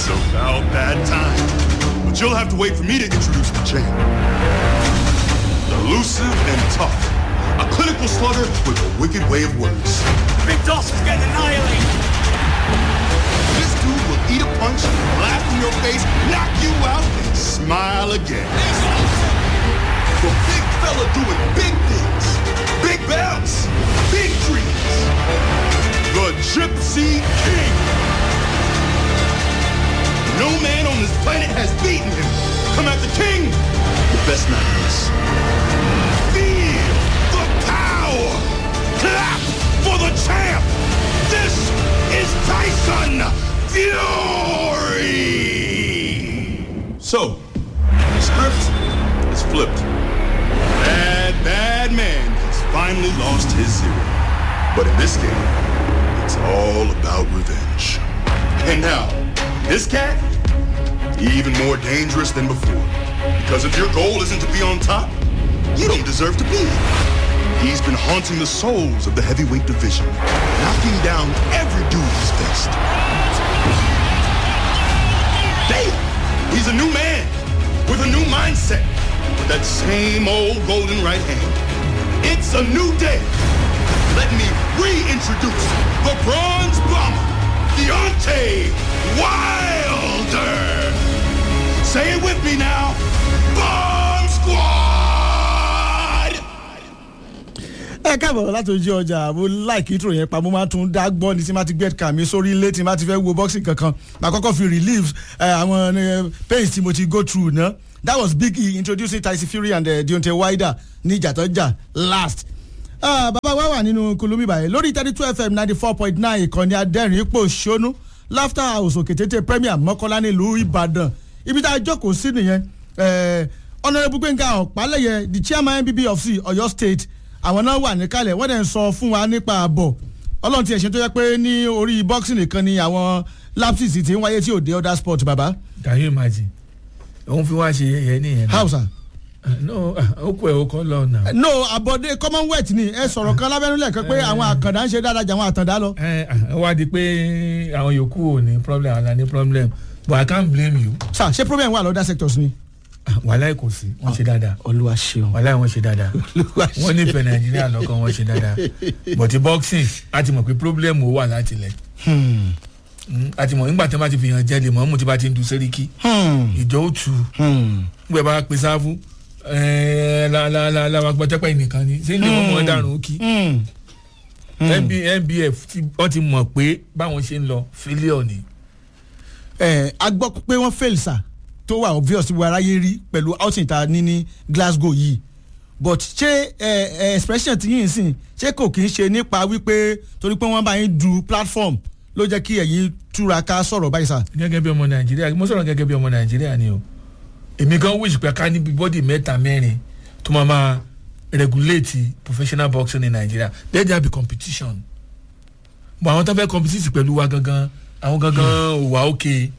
It's about that time. But you'll have to wait for me to introduce the champ. Elusive and tough. A clinical slugger with a wicked way of words. Big Dawson's getting annihilated. This dude will eat a punch, laugh in your face, knock you out, and smile again. The big fella doing big things. Big bells. Big dreams. The Gypsy King. No man on this planet has beaten him. Come at the king. The best not miss. Feel the power. Clap for the champ. This is Tyson Fury. So, the script is flipped. Bad man has finally lost his zero. But in this game, it's all about revenge. And now, this cat, even more dangerous than before. Because if your goal isn't to be on top, you don't deserve to be. He's been haunting the souls of the heavyweight division, knocking down every dude he's faced. Damn! He's a new man, with a new mindset, with that same old golden right hand. It's a new day. Let me reintroduce the Bronze Bomber, Deontay Wilder. Say it with me now. Bomb Squad! Ẹ káàbọ̀ láti ojú ọjà mo like intro yẹn pa mo máa tún dá gbọ́ ní tí máa ti get car mi sórí ilé tí máa ti fẹ́ wo boxing kankan máa kọ́kọ́ fi relieve àwọn pains tí mo ti go through ná. That was Big E introducing Tyson Fury and Deontay Wilder ní ìjà tó jà last. Bàbá wa wà nínú kulumi báyìí lórí 32 FM 94.9 ìkànnì adẹ́rìn ipò ṣónú Laughter House Òkètété Premier Mọ́kọ́lá nílùú Ìbàdàn ibi tá a jókòó sí nìyẹn Honourable Gbénga Ọ̀pálẹ̀yẹ the chairman NBBFC Ọ̀yọ́ State àwọn náà wà níkàlẹ̀ wọ́n dẹ̀ ń sọ fún wa nípa ààbọ̀ Ọlọ́run ti ẹ̀ṣẹ̀ tó yẹ pé ní orí boxing nìkan ni àwọn lapses ti ń wáyé tí ò dé other sport bàbá. Can you imagine? Òun fi wá ṣe yẹn nìyẹn. How sir? No ó kú ẹ̀ ó kọ́ lọ náà. No àbọ̀dé Commonwealth ni ẹ sọ̀rọ̀ kan lábẹ́nulẹ̀ kan pé àwọn àkàndá ń ṣe dáadáa jà àwọn àtàndá lọ. Wá di pé àwọn yòókù ò ní problem àwọn ní problem but I can't blame you. Sir ṣé problem wà lọ́dà sectors ni. Wàhálà kò sí wọ́n ṣe dáadáa. Olúwa ṣeun. Wàhálà wọ́n ṣe dáadáa. Wọ́n nífẹ̀ẹ́ Nàìjíríà lọ́kàn wọ́n ṣe dáadáa. But boxing a ti mọ̀ pé problem wà láti lẹ̀. A ti mọ̀ nígbà tí wọ́n bá ti fi hàn jẹ́ lè mọ̀ ọ́n mo ti bá ti ń du sẹ́ríkì. Ìjọ ó tu. Nígbà bá pe sáfù la gbọ́tẹ́pẹ́ nìkan ni ṣé ní wọ́n mọ̀ ọ́ dàrún kí. NBF wọ́n ti mọ̀ pé báwọn ṣe ń lọ failure ni. A gbọ́ pé wọ́n fail sir tó wà obvious tí wọ́n aráyé rí pẹ̀lú outing ta ní Glasgow yìí but ṣé expression ti yín sìn ṣé kò kí ń ṣe nípa wípé torí pé wọ́n bá yín du platform ló jẹ́ kí ẹ̀yin túraká sọ̀rọ̀ báyìí sà. Gẹ́gẹ́ bí ọmọ Nàìjíríà mo sọ̀rọ̀ gẹ́gẹ́ bí ọmọ Nàìjíríà ni o èmi gan wish pé ká níbi bọ́dì mẹ́ta mẹ́rin tó máa regulate professional boxing in Nigeria let there be competition but àwọn tó fẹ́ compete pẹ̀lú wa gangan àwọn gangan ò wá òkè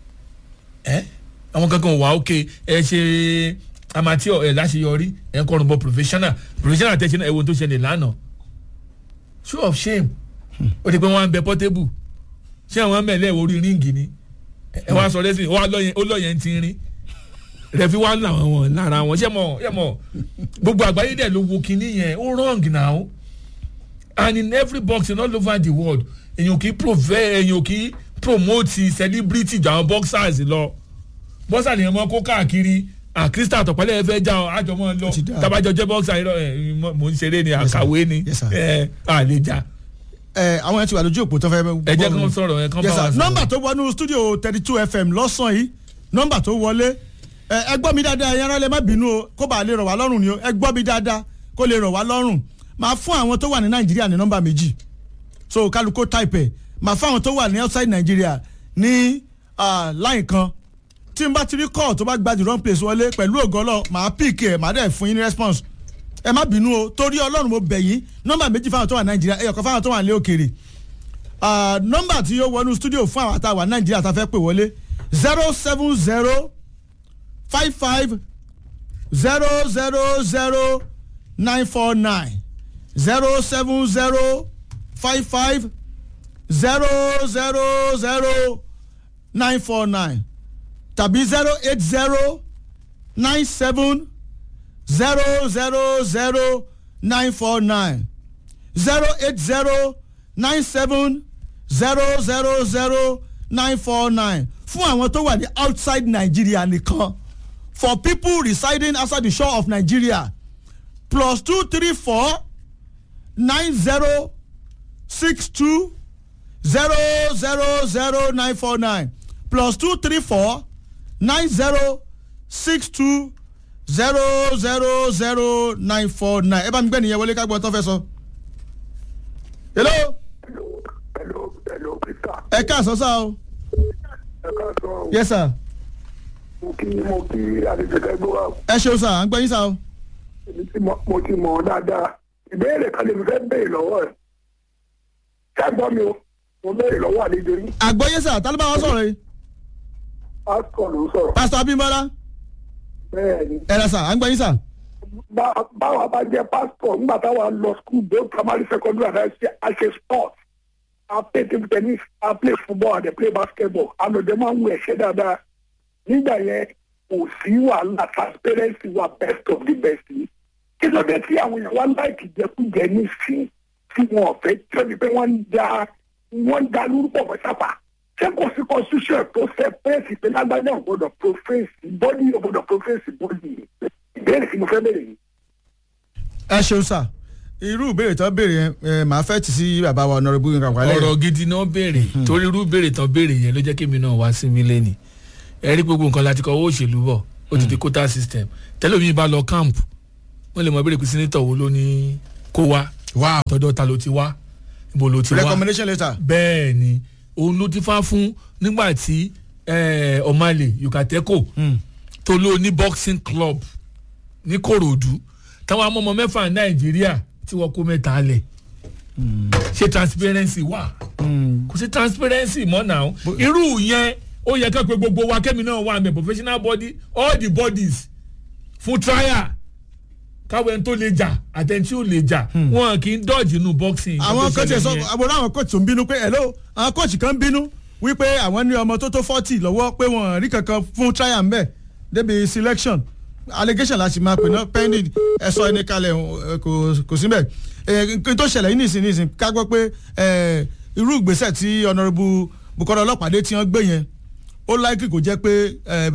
àwọn gangan ò wá òkè ẹ ṣe amateur ẹ láṣeyọrí ẹ ń kọrùn bọ professional tẹ̀sí náà ẹ wo tó ṣẹlẹ̀ lánàá show of shame ó ti pé wọ́n á bẹ portable ṣé àwọn mẹ́lẹ̀ orí ríǹgì ni ẹ wá sọ lẹ́sìn ó lọ́yẹ̀ ń ti rin rẹ̀fí wá làwọn wọn lára wọn ṣé mọ̀ gbogbo àgbáyé dẹ̀ ló wo kinní yẹn ó wrong now and in every boxing all over the world èyàn kì í promote celebrity jù àwọn boxers lọ boxer lèyàn mọ kó káàkiri Crystal Tọ̀pẹ́lẹ̀ ẹ fẹ́ já ọ àjọmọ́ lọ tabajọ jẹ́ boxer irọ́ mò ń ṣeré ni àkàwé ni àlejà. Àwọn ẹ̀ ti wà lójú òpó tó fẹ́. ẹ jẹ́ kí wọ́n sọ̀rọ̀ ẹ̀ kán bá wa sọ̀rọ̀. nọ́mbà tó wọnú studio 32 FM lọ́sàn-án yìí nọ́mbà tó wọlé ẹ gbọ́ mi dáadáa ẹ̀yàn rẹ̀ má bínú o kó bàa lè rọ̀ wá lọ́rùn ni o ẹ gbọ́ mi dáadáa kó lè rọ̀ wá lọ́rùn máa fún àwọn tó wà ní Nàìjíríà ní nọ́mbà méjì so kálukó type ẹ̀ máa fún àwọn tó wà ní outside Nàìjíríà ní line kan tí n bá ti rí call tó bá gba the wrong place wọlé pẹ̀lú ògọ́lọ́ máa pick ẹ̀ máa dẹ̀ fún yín ní response ẹ má bínú o torí Ọlọ́run mo bẹ̀ yín nọ́mbà méjì fáwọn tó wà Nàìjíríà ẹ̀yọ̀kan fáwọn tó wà ní òkèèrè nọ́mbà tí yóò wọnú studio fún àwọn àtàwà Nàìjíríà tá a fẹ́ pè wọlé 070 55 000 949 070 55 000 949 tàbí 080 97 000 949 080 97 000 949 fún àwọn tó wà ní outside Nigeria nìkan. For people residing outside the shore of Nigeria, +234 90 62 000 949 +234 90 62 000 949. ẹ bá mi gbẹ́ nìyẹn wọlé ká gbọ́ tó fẹ́ sọ. hello. hello Peter. ẹ káàsán sá o. ẹ káàsán o. yes sir. mo kí àdìsẹ́kẹ́ gbọ́ wa. ẹ ṣeun sá à ń gbọ́ yín sá o. èmi tí mo ti mọ̀ ọ́ dáadáa ìbéèrè kan lè mi fẹ́ béèrè lọ́wọ́ ẹ̀. ṣé gbọ́ mi o mo béèrè lọ́wọ́ àlejò yín. àgbọ̀yé sá tálíbà wọn sọ̀rọ̀ yìí. pásítọ̀ ló sọ̀rọ̀. pásítọ̀ Abímbọ́lá. bẹ́ẹ̀ni. ẹ rẹ sá à ń gbọ́ yín sá. báwa bá jẹ́ pásítọ̀ nígbà táwa lọ school both primary secondary and as a sport. I play table tennis, I play football, and I play basketball. And the man who ẹ̀ṣẹ̀ dáadáa. Nígbà yẹn kò sí wàhálà transparency wa best of the best ni. Kí ló dé tí àwọn èèyàn wá láìkì jẹkújẹ ní sí tí wọn ò fẹ́ tẹ́lẹ̀ pé wọ́n ń da lórúkọ ọ̀pọ̀ sápà. Ṣé kò sí constitution tó ṣe pẹ́ẹ́sì pé lágbájá ògbọ́dọ̀ profess body ògbọ́dọ̀ profess body? Ìbéèrè tí mo fẹ́ bẹ̀rẹ̀ yìí. ẹ ṣeun sá irú ìbéèrè tán béèrè yẹn màá fẹ́ tì sí bàbá wa ọ̀nàrẹ́bù yín kan wálé. ọ̀rọ̀ gidi náà béèrè torí irú béèrè tán béèrè yẹn ló jẹ́ kémi náà wá sí mi lẹ́nìí ẹ rí gbogbo nǹkan láti kọ́ owó òṣèlú bọ̀ ó ti di quota system tẹ́lẹ̀ omi bá lọ camp wọ́n lè mọ béèrè pé senator wo ló ní kó wá tọ́jọ́ ta ló ti wá ibo ló ti wá recommendation letter. bẹ́ẹ̀ ni òun ló ti fá fún nígbà tí Omale Yukateco tó ló ní boxing club ní Kòròdú táwọn amọ̀mọ̀ mẹ́fà Nàìjíríà tí wọ́n kó mẹ́ta lẹ̀ ṣe transparency wà kò sí transparency mọ́ náà irú yẹn ó yẹ ká pé gbogbo wa kẹ́mi náà wà mẹ́ professional body all the bodies fún trial káwé tó lè jà àtẹ̀ntí ò lè jà wọn kì í dọ́ọ̀jì inú boxing. àwọn coach sọ àbúrò àwọn coach tó ń bínú pé hello àwọn coach kan ń bínú wípé àwọn ní ọmọ tó 40 lọ́wọ́ pé wọ́n rí kankan fún trial mbẹ́ débi selection allegation láti máa pè náà pending ẹ̀sọ́ ẹni kalẹ̀ kò síbẹ̀ nǹkan tó ṣẹlẹ̀ yìí nìsín ká gbọ́ pé irú ìgbésẹ̀ tí honourable Bukola Ọlọ́pàdé tí wọ́n gbé yẹn ó likely kò jẹ́ pé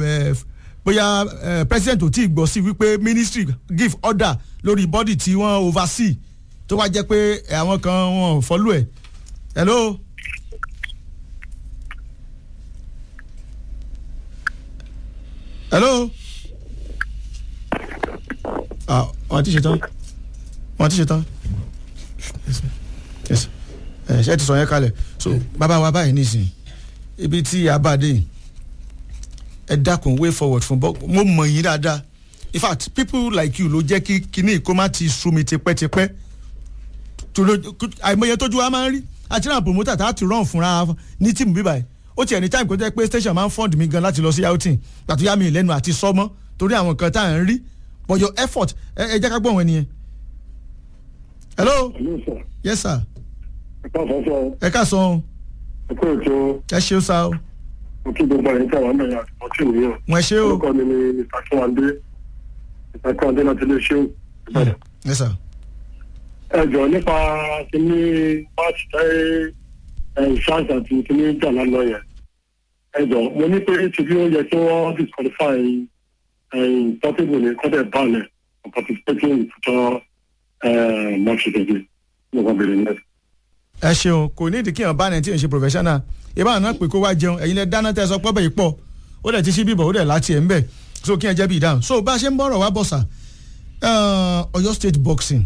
bóyá president ò tí ì gbọ́ sí wípé ministry give order lórí body tí wọ́n oversee tó wá jẹ́ pé àwọn kan wọ́n follow ẹ̀. hello. hello. wọ́n ti ṣe tán. yes ṣe ti sọ yẹn kalẹ̀ so bàbá wa báyìí nísìnyí ibi tí a bá dé yìí ẹ dákun way forward fún bọ́ mo mọ̀ yín dáadáa in fact people like you ló jẹ́ kí kíní kó má ti sú mi tipẹ́tipẹ́ àìmọye tójú wa máa ń rí àti náà promoter tá a ti rán fúnra ní tíìmù bíbá ẹ̀ ó ti ẹni time kó jẹ́ pé station máa ń fund mi gan láti lọ sí outing pàtó yá mi lẹ́nu àti sọ́mọ́ torí àwọn nǹkan tá à ń rí but your effort ẹ jẹ́ ká gbọ́ wọn nìyẹn. hello. yes sir. ẹ ká sọ. ẹ ṣeun sá o. mo kí gbogbo ẹ̀yin tí àwọn ọmọ ẹ̀yà àti ìwé o. wọ́n ṣe o. orúkọ mi ni Mr. Akínwándé láti ilé ṣé o. yes sir. ẹ jọ nípa kíní máàcì tẹ́ ṣáàṣì àti kíní jà lánàá yẹn. ẹ jọ mo ní pé tí bí ó yẹ kí wọ́n disqualify Portable ní kọ́tẹ̀ báàlẹ̀ for participating in future match today. mo kàn bèrè nílẹ̀. ẹ ṣeun kò ní ìdí kí èèyàn bá ní tí èèyàn ṣe professional ìbára náà pé kó wá jẹun ẹ̀yin lẹ dáná tẹ́ ẹ sọ pé bẹ́ẹ̀ pọ̀ ó dẹ̀ ti ṣí bíbọ̀ ó dẹ̀ láti ẹ̀ ń bẹ̀ so kí ẹ jẹ́ bí ìdáhùn so bá a ṣe ń bọ̀rọ̀ wá bọ̀sà Ọ̀yọ́ state boxing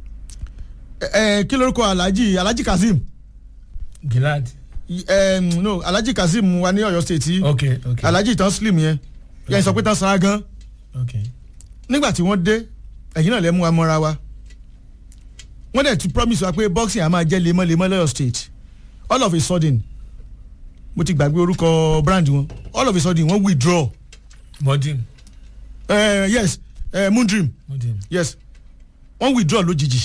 kí lórúkọ Alhaji Kazeem. Gilad. no Alhaji Kazeem wa ní Ọ̀yọ́ state yìí okay. Alhaji tán slim yẹn yẹn sọ pé tán sara gan nígbà tí wọ́n dé ẹ̀yin náà lẹ́ mú wa mọ́ra wa wọ́n dẹ̀ ti promise wa pé boxing a máa jẹ́ lemọ́lemọ́ lọ́yọ̀ state all of a sudden mo ti gbàgbé orúkọ brand wọn all of a sudden wọ́n withdraw. Modim. Yes Moondream. Yes wọ́n withdraw lójijì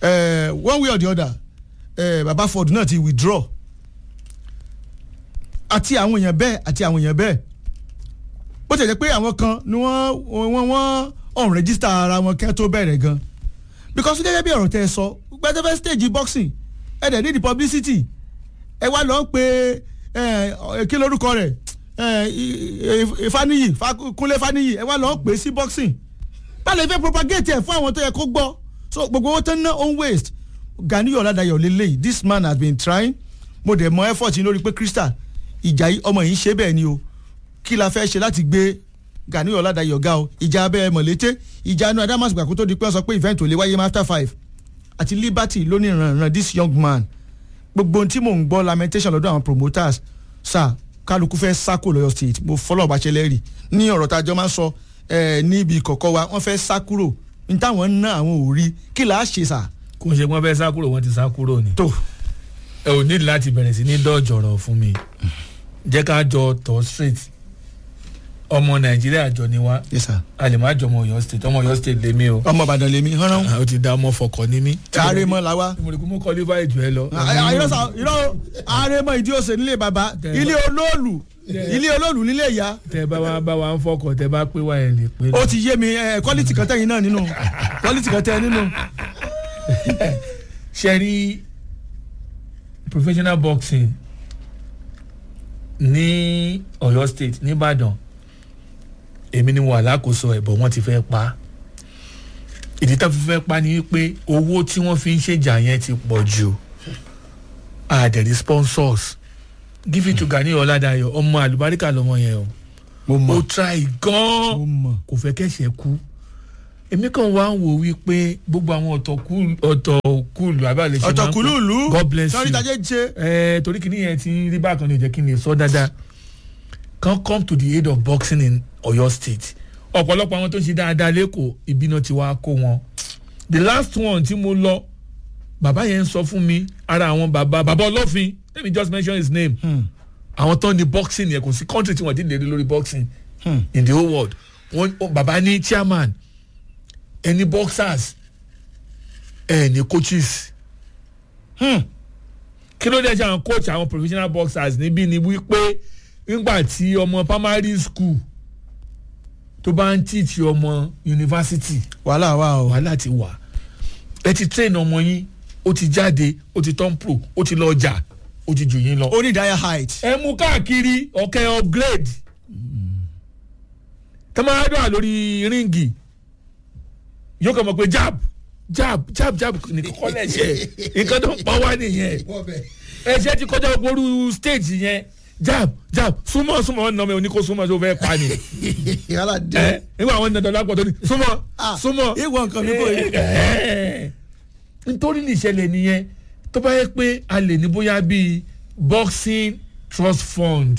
one way or the other Baba Ford náà ti withdraw àti àwọn èèyàn bẹ́ẹ̀ bó ti jẹ́ pé àwọn kan ni wọ́n on register ara wọn kẹ́ tó bẹ̀rẹ̀ gan because gẹ́gẹ́ bí ọ̀rọ̀ tẹ́ ẹ sọ gbẹ́dẹ́fẹ́ stage boxing ẹ dẹ̀ ní the publicity ẹ wá lọ pé kí lórúkọ rẹ̀ Faniyi Kúnlé Faniyi ẹ wá lọ pè sí boxing báyìí fẹ́ propagate ẹ̀ fún àwọn tó yẹ kó gbọ́ so gbogbo owó tó ń ná own waste Gani Ọládayọ̀ lélẹ́yìí this man has been trying mo dẹ̀ mọ effort yìí lórí pé Crystal ìjà ọmọ yìí ń ṣe bẹ́ẹ̀ ni o kí la fẹ́ ṣe láti gbé Gani Ọládayọ̀ ga o ìjà abẹ́ mọ̀lété ìjà inú Adamasingba kó tó di pé wọ́n sọ pé event ò lè wáyé after 5 àti Liberty lónìí ìrànràn this young man gbogbo ohun tí mò ń gbọ́ lamentation lọ́dọ̀ àwọn promoters sir kálukú fẹ́ sákò lọ́yọ̀ state mo fọlọ́ ọba ṣẹlẹ́rì ní ọ̀rọ̀ tá a jọ máa ń sọ níbi ìkọ̀kọ̀ wa wọ́n fẹ́ sá kúrò ní táwọn ń ná àwọn ò rí kí là á ṣe sà. kò ń ṣe wọ́n fẹ́ sá kúrò wọ́n ti sá kúrò ni. tó ẹ ò ní láti bẹ̀rẹ̀ sí ní dọ́jọ̀rọ̀ fún mi jẹ́ ká jọ tọ́ straight ọmọ Nàìjíríà jọ ni wá yes sir a lè má jọ ọmọ Ọ̀yọ́ state lèmi o ọmọ Ìbàdàn lèmi hánà ó ti da ọmọ fọkàn ní mí. àrèmọ làwa. mo rí kó mú kọlífà ìjọ ẹ lọ. irọ́ àrèmọ ìdí òsè nílé bàbá ilé olóòlù nílé ìyá. tẹ bá wa ń fọkàn tẹ bá pé wá ẹ lè pé. ó ti yé mi quality kan tẹ̀yìn náà nínú quality kan tẹ̀ nínú. ṣe rí professional boxing ní Ọ̀yọ́ state nìbàdàn èmi ni mo wà lákòóso ẹ̀bọ̀ wọ́n ti fẹ́ pa ìdí tó fi fẹ́ pa ni pé owó tí wọ́n fi ń ṣèjà yẹn ti pọ̀ jù àdẹ̀rí sponsors give it to Gani Ọládayọ̀ ọmọ àlùbáríkà lọmọ yẹn o ó try gan kò fẹ́ kẹ́sẹ̀ kú èmi kàn wá ń wò wípé gbogbo àwọn ọ̀tọ̀kùlù abáàlẹ̀ ṣe máa ń pè ọ̀tọ̀kùlù God bless you sọ́rí tajẹ́ ṣe. torí kìíní yẹn ti rí bákan ní ìjẹ́ kí n lè sọ dáadáa kan come to the aid of boxing in Ọ̀yọ́ state ọ̀pọ̀lọpọ̀ àwọn tó ń ṣe dáadáa lẹ́kọ̀ọ́ ìbínú ti wá kó wọn the last one tí mo lọ bàbá yẹn ń sọ fún mi ara àwọn bàbá ọlọ́fin let me just mention his name àwọn tó ń di boxing yẹn kò sí country tí wọ́n ti lè rí lórí boxing in the whole world bàbá ní chairman ẹni boxers ẹni coaches kí ló dé ṣe àwọn coach àwọn professional boxers níbí ni wípé nígbà tí ọmọ primary school tó bá ń teach ọmọ university wàhálà wà o wàhálà ti wà ẹ ti train ọmọ yín ó ti jáde ó ti turn pro ó ti lọ ọjà ó ti jù yín lọ. ó ní dire height. ẹ mú káàkiri ọ̀kẹ́ upgrade tẹ́mọ́rádọ́ lórí ríngì yóò kàn mọ̀ pé jab nìkan kọ́ lẹ́sẹ̀ nǹkan tó ń pa wá nìyẹn ẹ̀ṣẹ̀ ti kọjá gbóru stage yẹn jab súnmọ́ wọn nà mí oníkó súnmọ́ tó fẹ́ pa ni nígbà àwọn ènìyàn lápò tó ní súnmọ́ ìwọ nǹkan mi kò yẹ. nítorí nìṣẹ̀lẹ̀ nìyẹn tó bá yẹ pé a lè ní bóyá bíi boxing trust fund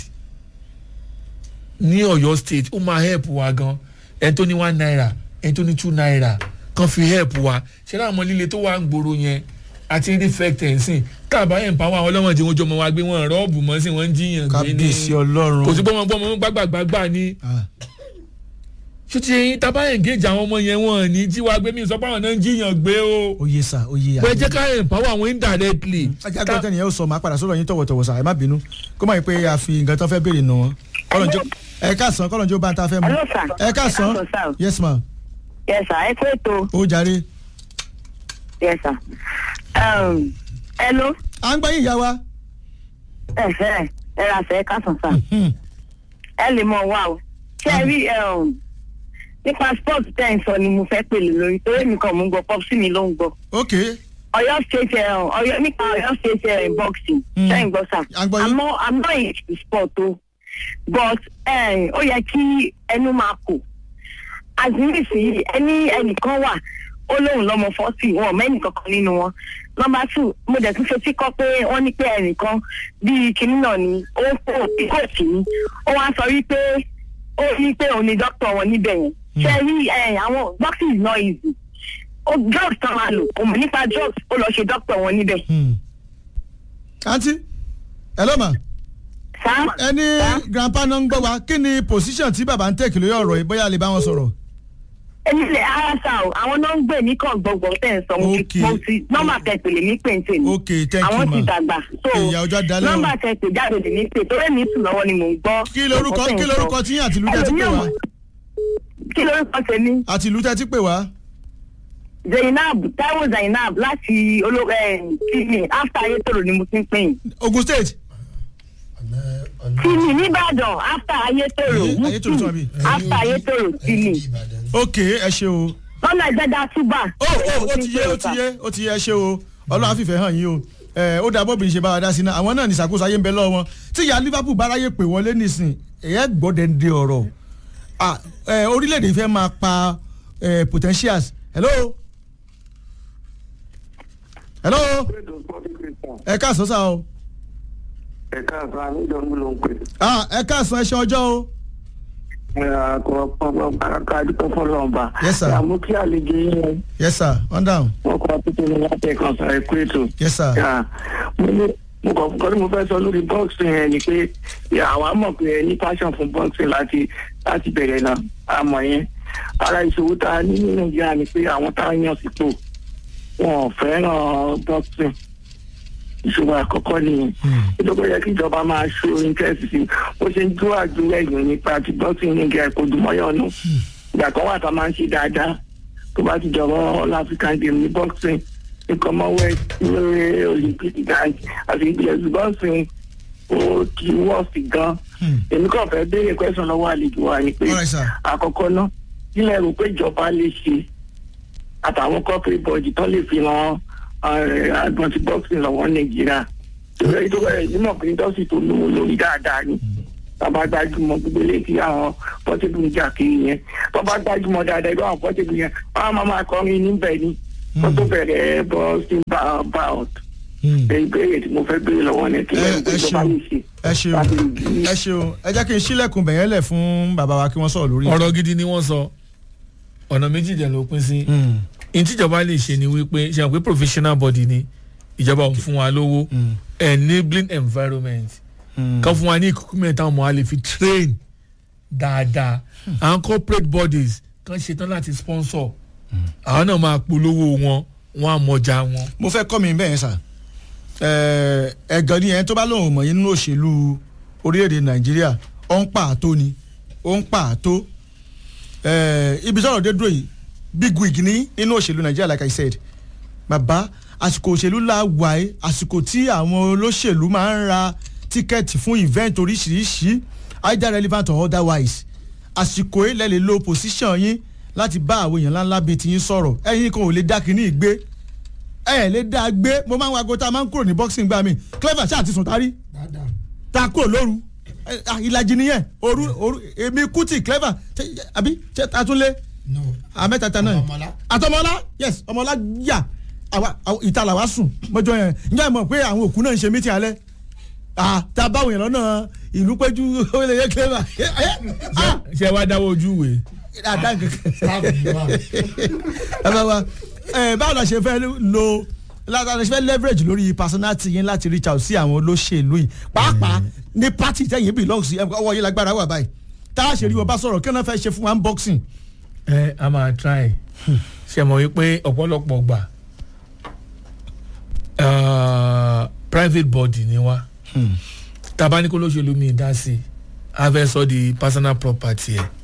ní Ọ̀yọ́ state ó máa help wa gan ẹni tó ní £1 ẹni tó ní £2 kan fi help wa ṣe láwọn ọmọ líle tó wà ń gbòòrò yẹn àti defect ẹ̀ sìn káàbá ẹ̀ ń pa àwọn ọlọ́wọ́n tí wọ́n jọ mọ́ wa gbé wọn rọ́ọ̀bù mọ́ sí wọ́n ń jiyàn gbé ní kábíyèsí Ọlọ́run kò sí gbọ́mọ gbàgbàgbà ni ṣé ti yẹn tábà engage àwọn ọmọ yẹn wọn ní tí wàá gbé mi sọ pé àwọn náà ń jiyàn gbé o. oyè sà oyè àyè. pé jẹ́ ká empower àwọn indirectly. ajá gbọ́dọ̀ tẹ́ni yẹn ó sọ máa padà sọ̀rọ̀ yín tọ̀wọ̀tọ̀wọ̀ sà ẹ má bínú kó má yẹ pé a fi nǹkan tó fẹ́ béèrè nù wọn. ẹ káàsán kọ́lọ́njọ́ bá ń ta fẹ́ mu. ẹ káàsán yes ma. yes sir ẹ pé tó. ó jàre. yes sir. hello. à ń gbọ́ yín ìyá wa. ẹ ra fẹ́ káàsán sà. ẹ lè mọ̀ wá o. ṣé ẹ rí nípa sport ten sọ ni mo fẹ́ pèlè lórí torí mi kàn mú gbọ́ pọ́psí mi ló ń gbọ́. ok. Ọ̀yọ́ state nípa Ọ̀yọ́ state boxing ṣẹ́yìn gbọ́ sà. I'm not into sport o but ó yẹ kí ẹnu máa kò àzírísì yìí ẹnìkan wà ó lóun lọ́mọ 40 wọn mẹ́nì kankan nínú wọn. Number 2 mo dẹ̀ tún fetí kọ́ pé wọ́n ní pé ẹnìkan bíi kinní náà ni ó ń kó kóòtù ní ó wá sọ wípé ó rí pé òun ni dókítà wọn níbẹ̀ yẹn. ṣe rí àwọn boxing is not easy drugs tán máa lò òmò nípa drugs ó lọ ṣe dókítà wọn níbẹ̀. àǹtí hello ma. sá. ẹni grandpa náà ń gbọ́ wa kí ni position tí bàbá ń tẹ̀kì lórí ọ̀rọ̀ yìí bóyá lè bá wọn sọ̀rọ̀. èmi lè ara sa o àwọn náà ń gbé ní kàn gbọ̀ngbọ̀n tẹ̀ ń sọ mo ti nọ́mbà tẹ̀pẹ̀ lè ní pè ń tè mí àwọn ti dàgbà so nọ́mbà tẹ̀pẹ̀ jáde lè ní pè torí mi sùn lọ́wọ́ ni mò ń gbọ́. kí lorúkọ tí yín àti ìlú tẹ́ ti pè wá. kí lorúkọ tèmi. àti ìlú tẹ́ ti pè wá. Zainab Taiwo Zainab láti kíni after Ayétòrò ni mo ti ń pè yín. Ogun State. kíni nìbàdàn after Ayétòrò muslim after Ayétòrò kíni. ok ẹ ṣe o. lọ́nà ìgbẹ́dà túbà. ó ti yé ẹ ṣe o ọlọ́run àfìfẹ́ hàn yín o ó dà bọ́bìnrin ṣe bá wa dá sí náà àwọn náà ní ìṣàkóso ayé ń bẹ lọ́wọ́ wọn tí ìyá Liverpool bá ráyè pè wọlé nísìn ẹ̀yẹ́ gbọ́dẹ̀ndé ọ̀rọ̀ orílẹ̀-èdè fẹ́ máa pa potentials hello ẹ káàsán sá o. ẹ káàsán àmìdánwó ló ń pè. ẹ káàsán ẹ ṣe ọjọ́ o. Adúpẹ́ fọlọ́ọ̀bà. Yes sir. Àmú kí àlejò yín. Yes sir, one down. Wọ́n kọ́ pípé ní láti ẹ̀kan sọ ẹ̀kú ètò. Yes sir. Mo kàn kọ́ ni mo fẹ́ sọ lórí boxing yẹn ni pé àwa mọ̀ pé ẹ ní passion fún boxing láti bẹ̀rẹ̀ náà àmọ́ yẹn. Ara ìṣòwò tá a ní ní Nàìjíríà ni pé àwọn tá a yàn sípò wọn ò fẹ́ràn boxing. Ìṣòro àkọ́kọ́ nìyẹn. Ìjọba yẹ kí ìjọba máa ṣó interest sí bó ṣe ń dúró àdúrà ẹ̀yìn nípa ti boxing ní ìgbà ẹ̀kọ́ dùmọ́yọ̀nù. Ìgbà kan wà tá a máa ń ṣe dáadáa tó bá ti jọ̀rọ̀ all African game ní boxing ní Commonwealth ní Olympic dance àti ìgbìyànjú boxing ó ti wọ́ọ̀sì gan. Èmi kàn fẹ́ béèrè question lọ́wọ́ àlejò wa ni pé àkọ́kọ́ náà nílẹ̀ rò pé ìjọba lè ṣe àtàwọn corporate body tó lè fi ràn agbọn ti boxing lọ́wọ́ Nàìjíríà ìrẹ́ tó bẹ̀rẹ̀ nímọ̀ pé dọ́sì tó lówó lórí dáadáa ni bàbá gbajúmọ̀ gbogbo létí àwọn pọ́tébù ń jà kiri yẹn bàbá gbajúmọ̀ dáadáa ìgbà àwọn pọ́tébù yẹn wọ́n á máa kọrin níbẹ̀ ni wọ́n tó bẹ̀rẹ̀ boxing bout ìbéèrè tí mo fẹ́ béèrè lọ́wọ́ ní kí ìjọba lè ṣe. ẹ ṣeun ẹ jẹ́ kí n ṣílẹ̀kùn bẹ̀yẹn lẹ̀ fún bàbá wa kí wọ́n sọ̀rọ̀ lórí. ọ̀rọ̀ gidi ni wọ́n sọ ọ̀nà méjì jẹ́ ló pín sí ìtìjọba lè ṣe ni wípé ṣe àwọn pé professional body ni ìjọba ò fún wa lówó enabling environment kan fún wa ní equipment àwọn ọmọ wa lè fi train dáadáa àwọn corporate bodies kan ṣetán láti sponsor àwọn náà máa polówó wọn á mọjà wọn. mo fẹ́ kọ́ mi bẹ́ẹ̀ yẹn sà ẹ̀gàn ni ẹni tó bá lóun mọ̀ yín nínú òṣèlú orílẹ̀-èdè Nàìjíríà ó ń pààtó ni ó ń pààtó ibi sọ̀rọ̀ dé dúró yìí big wig ní nínú òṣèlú Nàìjíríà like I said bàbá àsìkò òṣèlú la wà ẹ́ àsìkò tí àwọn olóṣèlú máa ń ra tíkẹ́ẹ̀tì fún event oríṣiríṣi either relevant or otherwise àsìkò ilẹ̀ lè lo position yín láti bá àwọn èèyàn ńláńlá bíi ti yín sọ̀rọ̀ ẹ̀yin kan ò lè dá kínní ìgbé lè dá gbé mo máa ń wago tá a máa ń kúrò ní boxing gbà mí clever ṣáà ti sùn tárí tá a kúrò lóru ìlàjì nìyẹn òru èmi Kuti clever àbí ṣé Tatúnlé àmẹ́tata náà àtọmọlá yes ọmọlá yà ìta làwa sùn mọ́jọ́ yẹn njẹ́ mọ̀ pé àwọn òkú náà ń ṣe mítì alẹ́ tá a bá wòyàn lọ́nà ìlú péjú ó lè yẹ clever. ṣé wàá dáwọ́ ojú ìwé. báwo la ṣe fẹ́ lo la ṣe fẹ́ leverage lórí personality yín láti reach out sí àwọn olóṣèlú yìí pàápàá ní party tẹ̀yìn belong sí ọwọ́ yín lágbára wà báyìí tá a ṣe rí wọn bá sọ̀rọ̀ kí wọ́n fẹ́ ṣe fún unboxing. A máa try ṣe mọ̀ wípé ọ̀pọ̀lọpọ̀ gbà private body ni wá tabaniko lóṣèlú mi dá sí a fẹ́ sọ di personal property ẹ̀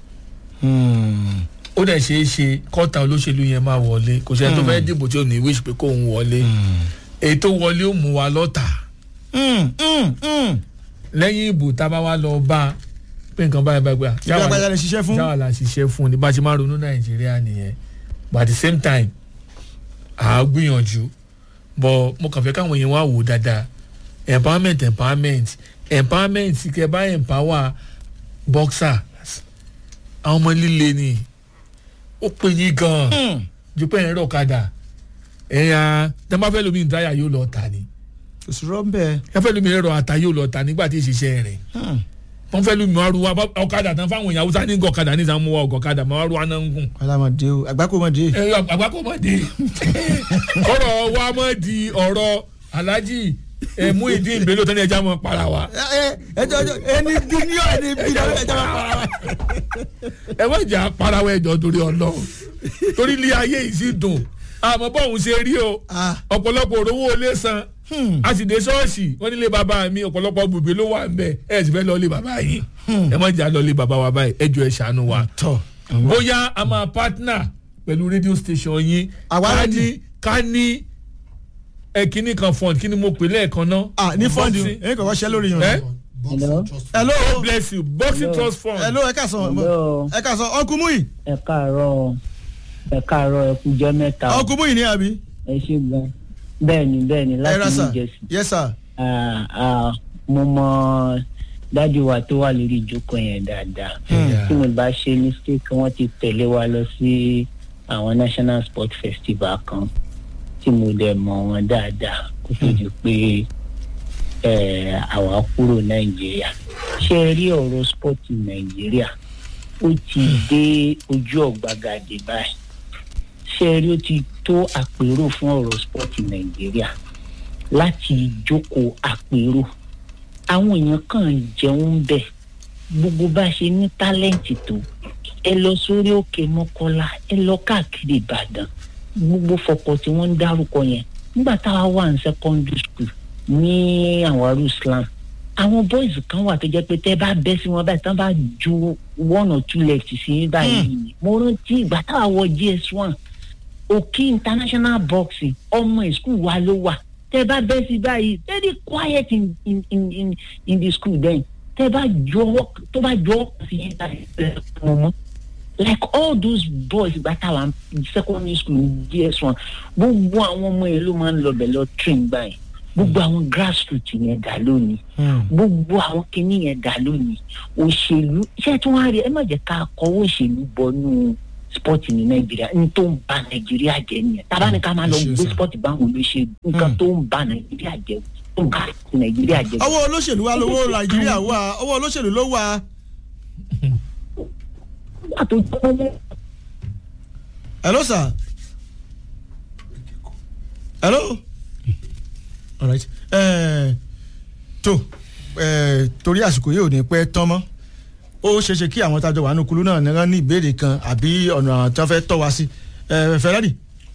ó dẹ̀ ṣeé ṣe kọ́ta olóṣèlú yẹn máa wọlé kò ṣe tó fẹ́ dìbò tí ò ní wish pé kóun wọlé èyí tó wọlé ó mú wa lọ́tà lẹ́yìn ìbò tá a bá wá lọ bá pé nǹkan báyìí bá gbà jáwà la ṣiṣẹ́ fún ni bá a ṣe máa ronú Nàìjíríà nìyẹn but at the same time à á gbìyànjú but mo kàn fẹ́ káwọn yẹn wá wò dáadáa empowerment kẹ bá empower boxer àwọn ọmọ líle ni ó pè yín gan-an ju pé ẹ̀rọ ọ̀kadà ẹ̀yà tẹ́lẹ̀ fẹ́ lómi ìdáyà yóò lọ tà ní. òṣùrọ̀ ń bẹ̀. ẹ fẹ́ lómi ẹ̀rọ ata yóò lọ tà nígbà tí ìṣiṣẹ́ rẹ̀ wọ́n fẹ́ lómi aruwa ọ̀kadà tán fáwọn èèyàn Haúsá ní ọ̀kadà ní ìsàmú wa ọ̀kadà máa aruwa náà ń gùn. alamade o àgbákòmọdé. àgbákòmọdé ọ̀rọ̀ wa mọ̀ di ọ̀rọ̀ Alhaji Muyideen Bello tán ní ẹja mọ̀ para wa. ẹni bílíọ̀nù ẹja mọ̀ para wa. ẹ wọ́n jà para wa ẹjọ́ torí Ọlọ́run. torí ilé ayé yìí sì dùn àmọ́ bọ́ọ̀hún ṣe rí o ọ̀pọ̀lọpọ̀ òrówó olé san a sì dé ṣọ́ọ̀ṣì wọ́n nílé bàbá mi ọ̀pọ̀lọpọ̀ bùbí ló wà ńbẹ̀ ẹ̀ sì fẹ́ lọ lé bàbá yìí ẹ má jà lọ lé bàbá wa báyìí ẹ jọ ẹ ṣàánú wa bóyá a máa partner pẹ̀lú radio station yín ká ní kíní kan fund kíní mo pè lẹ́ẹ̀kan náà. ní fund yìí èyí kò wá ṣẹ́ lórí yẹn. hello God bless you boxing trust fund. hello ẹ káàsán Uncle Muyi. ẹ káàárọ̀ ẹ kújọ́ mẹ́ta. Uncle Muyi ni àbí. ẹ ṣe gan bẹ́ẹ̀ni láti New Jersey. yes sir. mo mọ dájú wa tó wà lórí ìjókòó yẹn dáadáa tí mo bá ṣe mistake wọ́n ti tẹ̀lé wa lọ sí àwọn national sport festival kan tí mo dẹ̀ mọ̀ wọn dáadáa kó tó di pé àwa kúrò Nàìjíríà ṣe rí ọ̀rọ̀ sport Nàìjíríà ó ti dé ojú ọ̀gbagadè báyìí ṣe rí ó ti tó àpérò fún ọ̀rọ̀ sport Nàìjíríà láti jókòó àpérò àwọn èèyàn kàn jẹun bẹ́ẹ̀ gbogbo bá ṣe ní tálẹ́ǹtì tó ẹ lọ sórí òkè Mọ́kọ́lá ẹ lọ káàkiri Ìbàdàn gbogbo fọpọ tí wọ́n ń dárúkọ yẹn nígbà táwa wà ní secondary school ní àwọn Islam àwọn boys kan wà tó jẹ́ pé tẹ́ bá bẹ́ sí wọn báyìí tán bá ju 1 or 2 left sí báyìí mo rántí ìgbà táwa wọ GS1 Òkè international boxing ọmọ school wa ló wà tẹ́ bá bẹ́ sí báyìí very quiet in the school then tẹ́ bá jọ sí yẹn like all those boys gbàtà wà secondary school GS1 gbogbo àwọn ọmọ yẹn ló máa ń lọ bẹ̀ lọ train báyìí gbogbo àwọn grassroots yẹn dà lónìí gbogbo àwọn kinní yẹn dà lónìí òṣèlú iṣẹ́ tí wọ́n á rí ẹ má jẹ́ ká kọ́wọ́ òṣèlú bọ́nú sport ní Nàìjíríà ní tó ń ba Nàìjíríà jẹ́ nìyẹn tábà ní ká máa lọ gbé sport báwọn olóṣèlú nǹkan tó ń ba Nàìjíríà jẹ́ tó ń ba Nàìjíríà jẹ́. ọwọ́ olóṣèlú wa lówó Nàìjíríà wà ọwọ́ olóṣèlú ló wà. Hello sir. Hello. All right. Torí àsìkò yìí ò ní pẹ́ tán mọ́ ó ṣeéṣe kí àwọn tájọ wà nínú kulú náà ní ìbéèrè kan àbí ọ̀nà tí wọ́n fẹ́ tọ́ wa sí Ferrari.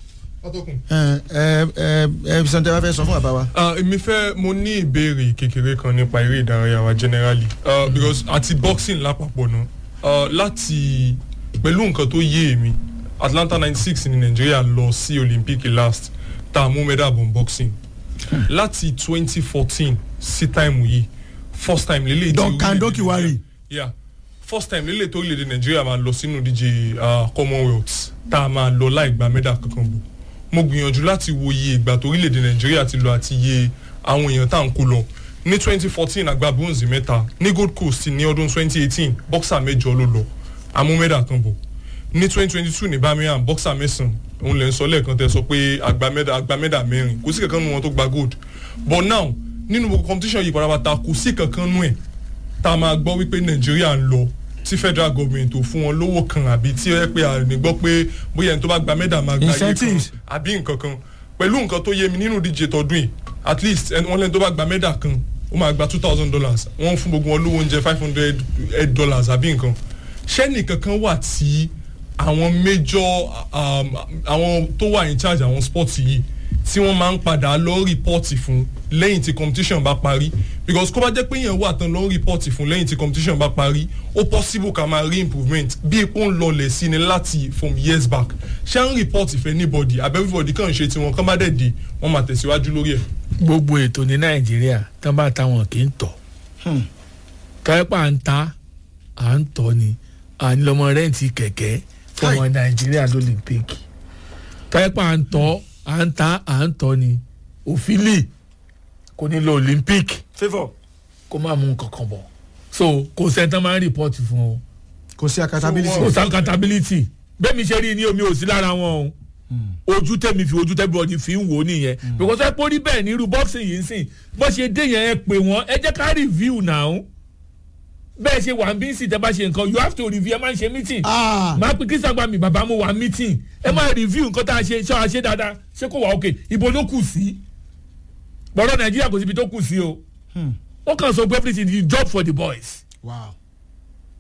Bisante wa fẹ́ sọ fún bàbá wa. Èmi mo ní ìbéèrè kékeré kan nípa eré ìdárayá wa generally because àti boxing lápapọ̀ náà láti pẹ̀lú nǹkan tó yé èmi Atlanta 96 ní Nàìjíríà lọ sí Olympic last tá a mú medal bon boxing láti 2014 sí táìmù yìí first time lélẹ̀ first time lélẹ̀ tó orílẹ̀-èdè Nàìjíríà máa lọ sínú díje Commonwealth tá a máa lọ láì gba medal kankan bò mo gbìyànjú láti wo iye ìgbà tó orílẹ̀-èdè Nàìjíríà ti lọ àti iye àwọn èèyàn tá à ń kó lọ ní 2014 àgbà bronze mẹ́ta ní Gold Coast ní ọdún 2018 boxer mẹ́jọ ló lọ àmú medal kan bò ní 2022 ní Birmingham boxer mẹ́sàn òun lè ń sọ lẹ́ẹ̀kan tẹ́ sọ pé àgbà medal mẹ́rin kò sí kankan nu wọn tó gba gold but now nínú gbogbo competition yìí parapata kò sí kankan nu ẹ̀ tá a máa gbọ́ wípé Nàìjíríà ń lọ tí federal government ò fún wọn lówó kan àbí tí ó yẹ pé àrùn gbọ́ pé bóyá ẹni tó bá gba medal máa gba iye kan àbí nǹkan kan pẹ̀lú nǹkan tó yé mi nínú díje tọdún yìí at least wọn lẹ́ni tó bá gba medal kan ó máa gba $2,000 wọ́n fún gbogbo wọn lówó oúnjẹ $500 àbí nǹkan ṣé nìkan kan wà tí àwọn major àwọn tó wà in charge àwọn sports yìí tí wọ́n máa ń padà lọ rìpọ́ọ̀tì fún lẹ́yìn tí competition bá parí because kó bá jẹ́ pé yẹn wà tán lọ rìpọ́ọ̀tì fún lẹ́yìn tí competition bá parí ó possible ká máa rí improvement bí epo ń lọlẹ̀ sí ni láti from years back ṣé à ń rìpọ́ọ̀tì for anybody àbẹ́ everybody kàn ṣe tiwọn kán bá dẹ̀ dé wọ́n máa tẹ̀síwájú lórí ẹ̀. gbogbo ètò ní Nàìjíríà tán bá táwọn kì í tọ̀ káyọ̀pá à ń tọ́ ni à ń lọ́mọ rẹ́ǹtì kẹ̀kẹ́ fún ọmọ Nàìjíríà lólympic káyọ̀pá à ń tọ́ ni òfìlì kò ní lọ Olympic favour kó má mú kankan bọ̀ so kò sẹ́ńtàn máa ń rìpọ́ọ̀tì fún o kò sí accountability bẹ́ẹ̀ mi ṣe rí ní omi ò sí lára wọn o ojú tẹ̀mí fi ojú tẹ̀mí ọdún fi ń wò ó nìyẹn because ẹ pọ́n rí bẹ́ẹ̀ ní irú boxing yìí ń sìn bó ṣe dé yẹn ẹ pè wọ́n ẹ jẹ́ ká review now bẹ́ẹ̀ ṣe wà ń bí sí tẹ́ bá ṣe nǹkan you have to review ẹ máa ń ṣe meeting máa pín Christian gba mi bàbá mo wà meeting ẹ máa review nǹkan tá a ṣe ṣọ́ a ṣe dáadáa ṣé kò wà okay ibo ló kù sí bọ́dọ̀ Nàìjíríà kò síbi tó kù sí o wọ́n kàn sọ pé everything is job for the boys. Wow.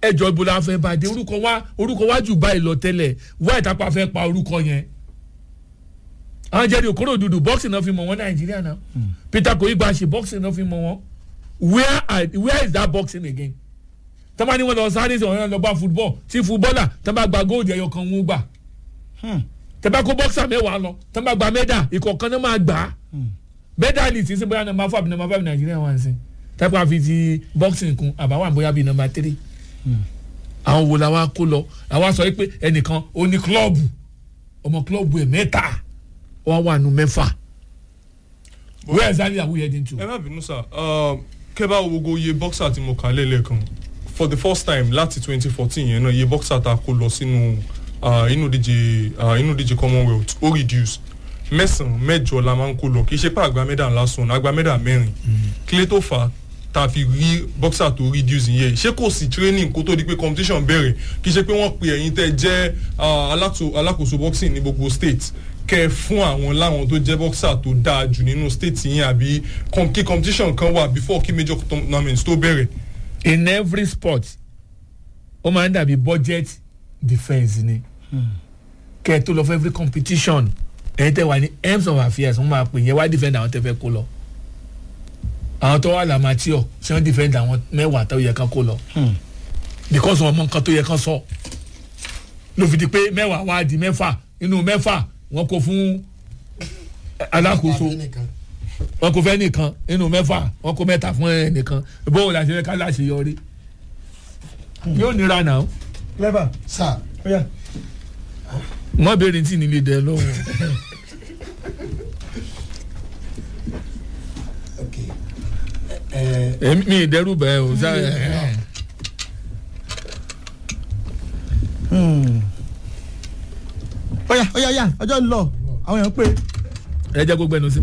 ẹjọ́ ibo la fẹ́ bàdé orúkọ wa jù báyìí lọ tẹ́lẹ̀ wá ìtàpá fẹ́ pa orúkọ yẹn àwọn jẹ́rìí òkúrò dúdú boxing náà fi mọ̀ wọ́n Nàìjíríà náà Peter Koigba ṣe boxing náà fi mọ̀ wọ́n where is that boxing again tọ́ba ni wọ́n lọ sáré sí ọ̀rẹ́ lọ bá football tí footballer tọ́ba gba gold ẹ̀yọ kan wọ́n gbà tọ́ba kó boxer mẹ́wàá lọ tọ́ba gba medal ìkọ̀ọ̀kan náà máa gbà á medal ní ti sí bóyá number 4 àbí number 5 Nàìjíríà wà ń sìn tọ́ba fi ti boxing kun àbáwá bóyá bíi number 3 àwọn wo la wa kó lọ àwa sọ pé ẹnìkan ó ní klọ́ọ̀bù ọmọ klọ́ọ̀bù ẹ̀ mẹ́ta wọ́n wà nù mẹ́fà where exactly are we heading to. ẹ má bínú sá kẹ́bà ogo iye boxer tí mo kà lẹ́lẹ́kan for the first time láti 2014 yẹn náà iye boxer tá a kó lọ sínú inú díje Commonwealth ó reduce mẹ́sàn-án mẹ́jọ la máa ń kó lọ kì í ṣe pé àgbà mẹ́dà lásán àgbà mẹ́dà mẹ́rin kílé tó fà á tá a fi rí boxer tó reduce yẹn ṣé kò sí training kó tó di pé competition bẹ̀rẹ̀ kì í ṣe pé wọ́n pe ẹ̀yin tẹ́ jẹ́ alákòóso boxing ní gbogbo state kẹ́ fún àwọn láwọn tó jẹ́ boxer tó dáa jù nínú state yẹn àbí kí competition kan wà before kí major tournaments tó bẹ̀rẹ̀. in every sport ó máa ń dàbí budget defence ni kẹ́ tó lọ fún every competition ẹ̀yin tẹ́ wà ní aims of affairs wọ́n máa pè yẹn wá defend àwọn tẹ́ fẹ́ kó lọ àwọn tó wà lámàtíọ̀ ṣé wọ́n defend àwọn mẹ́wàá tó yẹ kán kó lọ because wọn mọ nǹkan tó yẹ kán sọ ló fi di pé mẹ́wàá wá di mẹ́fà inú mẹ́fà wọ́n kó fún alákòóso wọ́n kó fẹ́ nìkan inú mẹ́fà wọ́n kó mẹ́ta fún ẹnìkan bóòlù àti ẹ̀ka láṣeyọrí yóò nira náà. clever sir. oya. wọ́n béèrè tí nílé dẹ lọ́wọ́. mi ìdẹ́rù bẹ́ẹ̀ o oya ọjọ́ ń lọ àwọn èèyàn pé. ẹ jẹ́ gbogbo ẹnu sí.